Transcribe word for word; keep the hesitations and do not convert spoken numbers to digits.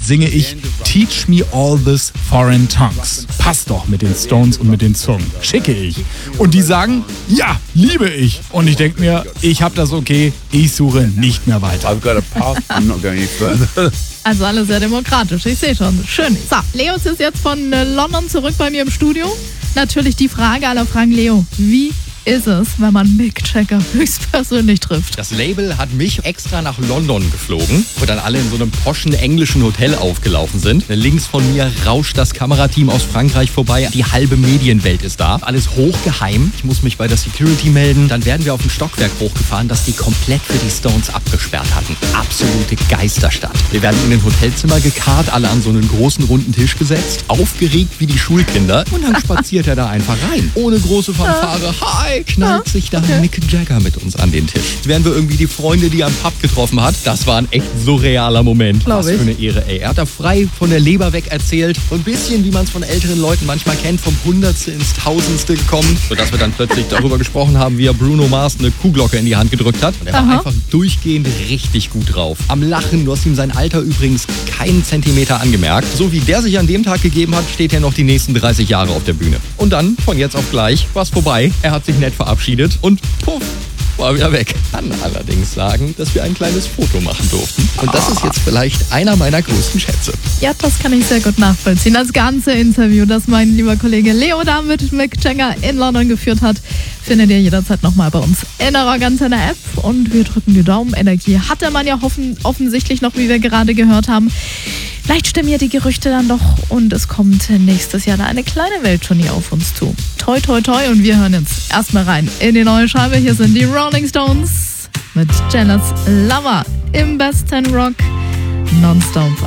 singe ich Teach Me All This Foreign Tongues. Passt doch mit den Stones und mit den Zungen. Schicke ich. Und die sagen, ja, liebe ich. Und ich denke mir, ich habe das okay, ich suche nicht mehr weiter. I've got a path, I'm not going any further. Also alles sehr demokratisch, ich sehe schon. Schön. So, Leo ist jetzt von äh, London zurück bei mir im Studio. Natürlich die Frage aller Fragen, Leo, wie ist es, wenn man Mick Jagger höchstpersönlich trifft? Das Label hat mich extra nach London geflogen, wo dann alle in so einem poschen englischen Hotel aufgelaufen sind. Links von mir rauscht das Kamerateam aus Frankreich vorbei. Die halbe Medienwelt ist da. Alles hochgeheim. Ich muss mich bei der Security melden. Dann werden wir auf ein Stockwerk hochgefahren, das die komplett für die Stones abgesperrt hatten. Absolute Geisterstadt. Wir werden in ein Hotelzimmer gekarrt, alle an so einen großen runden Tisch gesetzt, aufgeregt wie die Schulkinder. Und dann spaziert er da einfach rein. Ohne große Fanfare. Hi! Knallt ja, sich da okay. Mick Jagger mit uns an den Tisch. Jetzt wären wir irgendwie die Freunde, die er am Pub getroffen hat. Das war ein echt surrealer Moment. Glaub Was ich. für eine Ehre, ey. Er hat da frei von der Leber weg erzählt. So ein bisschen, wie man es von älteren Leuten manchmal kennt, vom Hundertste ins Tausendste gekommen. Sodass wir dann plötzlich darüber gesprochen haben, wie er Bruno Mars eine Kuhglocke in die Hand gedrückt hat. Und er war Aha. einfach durchgehend richtig gut drauf. Am Lachen, du hast ihm sein Alter übrigens keinen Zentimeter angemerkt. So wie der sich an dem Tag gegeben hat, steht er noch die nächsten dreißig Jahre auf der Bühne. Und dann, von jetzt auf gleich, war es vorbei. Er hat sich nett verabschiedet und puff, war wieder weg. Kann allerdings sagen, dass wir ein kleines Foto machen durften. Und das ist jetzt vielleicht einer meiner größten Schätze. Ja, das kann ich sehr gut nachvollziehen. Das ganze Interview, das mein lieber Kollege Leo da mit Mick Jagger in London geführt hat, findet ihr jederzeit nochmal bei uns in der Rockantenne App. Und wir drücken die Daumen. Energie hatte man ja hoffen, offensichtlich noch, wie wir gerade gehört haben. Vielleicht stimmen ja die Gerüchte dann doch und es kommt nächstes Jahr eine kleine Welttournee auf uns zu. Toi, toi, toi, und wir hören jetzt erstmal rein in die neue Scheibe. Hier sind die Rolling Stones mit Jealous Lover im besten Rock nonstop